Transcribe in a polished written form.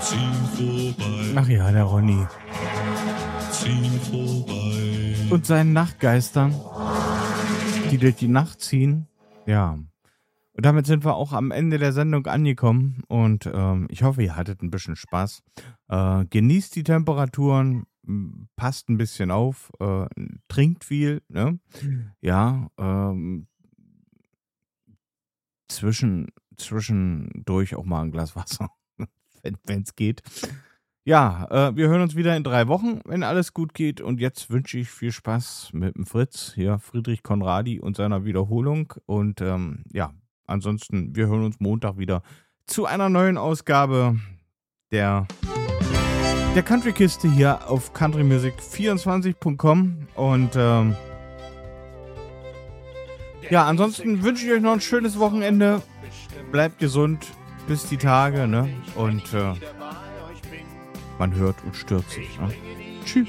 Ach ja, der Ronny. Und seinen Nachtgeistern, die durch die Nacht ziehen. Ja. Und damit sind wir auch am Ende der Sendung angekommen. Und ich hoffe, ihr hattet ein bisschen Spaß. Genießt die Temperaturen, passt ein bisschen auf, trinkt viel, ne? Ja, zwischendurch auch mal ein Glas Wasser, wenn es geht. Ja, wir hören uns wieder in 3 Wochen, wenn alles gut geht. Und jetzt wünsche ich viel Spaß mit dem Fritz, hier Friedrich Conradi und seiner Wiederholung. Und ja, ansonsten, wir hören uns Montag wieder zu einer neuen Ausgabe der Country-Kiste hier auf countrymusic24.com. Und ja, ansonsten wünsche ich euch noch ein schönes Wochenende. Bleibt gesund bis die Tage, ne? Und man hört und stört sich. Ne? Tschüss.